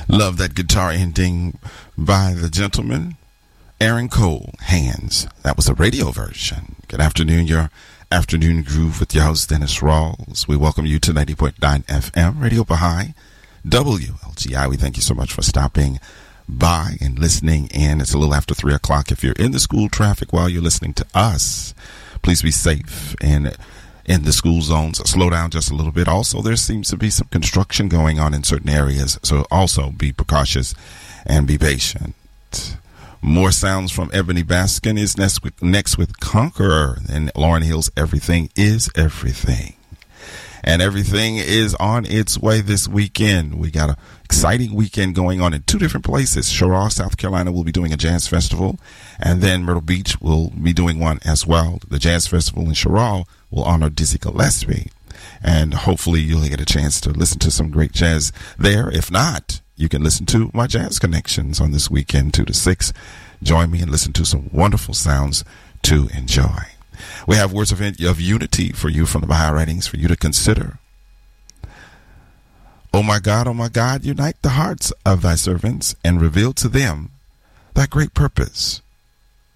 Love that guitar ending by the gentleman, Aaron Cole, Hands. That was the radio version. Good afternoon, your afternoon groove with your host, Dennis Rawls. We welcome you to 90.9 FM, Radio Baha'i, WLGI. We thank you so much for stopping by and listening in. It's a little after 3 o'clock. If you're in the school traffic while you're listening to us, please be safe and in the school zones. Slow down just a little bit. Also, there seems to be some construction going on in certain areas, so also be precautious and be patient. More sounds from Ebony Baskin is next with Conqueror, and Lauryn Hill's Everything is Everything. And everything is on its way this weekend. We got an exciting weekend going on in two different places. Cheraw, South Carolina will be doing a jazz festival, and then Myrtle Beach will be doing one as well. The jazz festival in Cheraw will honor Dizzy Gillespie, and hopefully you'll get a chance to listen to some great jazz there. If not, you can listen to my Jazz Connections on this weekend, 2 to 6. Join me and listen to some wonderful sounds to enjoy. We have words of unity for you from the Baha'i writings for you to consider. O my God, unite the hearts of thy servants and reveal to them thy great purpose.